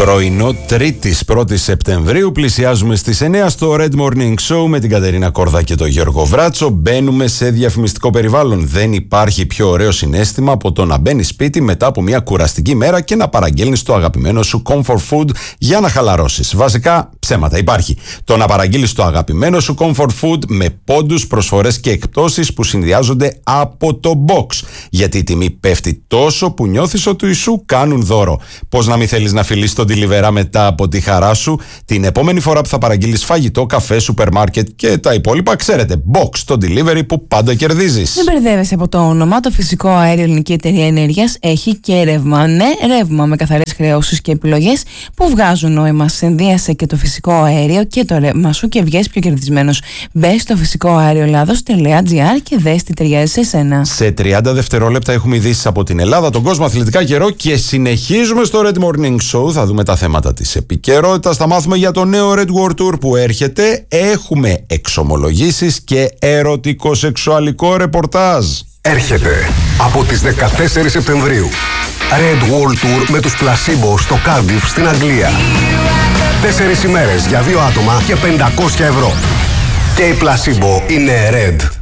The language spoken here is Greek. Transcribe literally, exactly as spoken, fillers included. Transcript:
Πρωινό Τρίτης πρώτης Σεπτεμβρίου, πλησιάζουμε στις εννιά στο Red Morning Show με την Κατερίνα Κορδά και τον Γιώργο Βράτσο. Μπαίνουμε σε διαφημιστικό περιβάλλον. Δεν υπάρχει πιο ωραίο συναίσθημα από το να μπαίνεις σπίτι μετά από μια κουραστική μέρα και να παραγγέλνεις το αγαπημένο σου comfort food για να χαλαρώσεις. Βασικά ψέματα υπάρχει. Το να παραγγείλεις το αγαπημένο σου comfort food με πόντους, προσφορές και εκπτώσεις που συνδυάζονται από το box. Γιατί η τιμή πέφτει τόσο που νιώθεις ότι σου κάνουν δώρο. Πώς να μην θέλεις να φιλήσεις τον Deliverá μετά από τη χαρά σου? Την επόμενη φορά που θα παραγγείλεις φαγητό, καφέ, σούπερ μάρκετ και τα υπόλοιπα, ξέρετε, box, το delivery που πάντα κερδίζεις. Δεν μπερδεύεσαι από το όνομα. Το φυσικό αέριο Ελληνική Εταιρεία Ενέργειας έχει και ρεύμα. Ναι, ρεύμα με καθαρές χρεώσεις και επιλογές που βγάζουν νόημα. Συνδύασε και το φυσικό αέριο και το ρεύμα σου και βγες πιο κερδισμένος. Μπες στο φυσικό αέριο Ελλάδος τελεία τζι άρ και δες τι ταιριάζει σε σένα. Σε τριάντα δευτερόλεπτα έχουμε ειδήσεις από την Ελλάδα, τον κόσμο, αθλητικά, καιρό και συνεχίζουμε στο Red Morning Show. Θα δούμε τα θέματα της επικαιρότητας, θα μάθουμε για το νέο Red World Tour που έρχεται. Έχουμε εξομολογήσεις και ερωτικό-σεξουαλικό ρεπορτάζ. Έρχεται από τις δεκατέσσερις Σεπτεμβρίου Red World Tour με τους Placebo στο Cardiff στην Αγγλία. Τέσσερις ημέρες για δύο άτομα και πεντακόσια ευρώ. Και οι Placebo είναι Red.